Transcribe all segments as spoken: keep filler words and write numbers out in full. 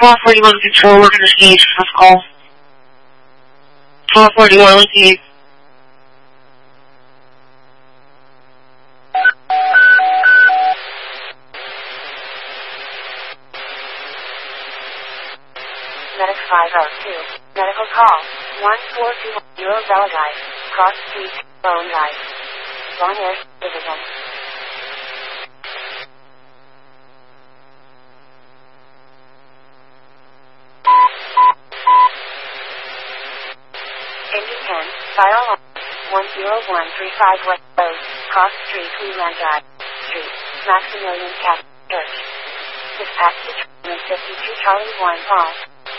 four forty-one Control, we're going to stage first call. four forty-one, with you. Medic five oh two. Medical call. one four two zero Bella Drive. Cross Street, Bone Drive. Von Air Division. Engine ten, fire alarm. one zero one three five West Road, Cross Street, Wheeland Drive. Street, Maximilian Cat, Church. Dispatch to Terminal fifty-two Charlie one Paul.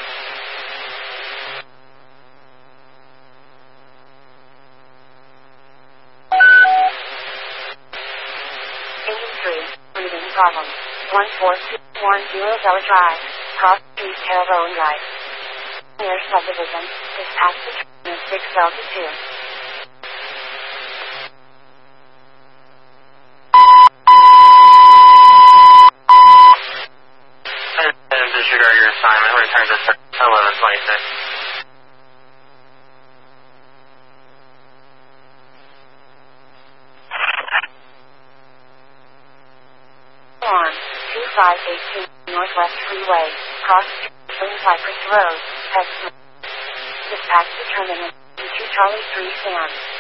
Engine three, breathing problem. one four two one zero Bella Drive, Cross Street, Terrebonne Drive. Near subdivision, dispatch to Terminal six Delta two. Disregard your assignment. Return to eleven twenty-six. On two five eight two Northwest Freeway, Cross Street, Cypress Road, Texas. Dispatch to Terminal two Charlie three Sam.